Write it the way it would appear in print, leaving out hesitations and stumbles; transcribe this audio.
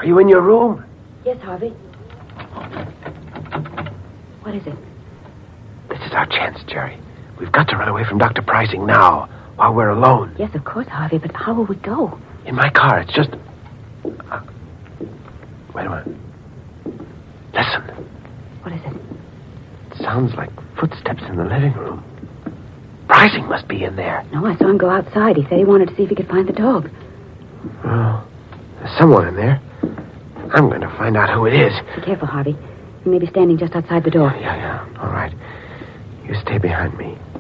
Are you in your room? Yes, Harvey. What is it? This is our chance, Jerry. We've got to run away from Dr. Pricing now, while we're alone. Yes, of course, Harvey, but how will we go? In my car. It's just... wait a minute. Listen. What is it? It sounds like footsteps in the living room. Pricing must be in there. No, I saw him go outside. He said he wanted to see if he could find the dog. Well, there's someone in there. I'm going to find out who it is. Be careful, Harvey. He may be standing just outside the door. Yeah. All right. You stay behind me.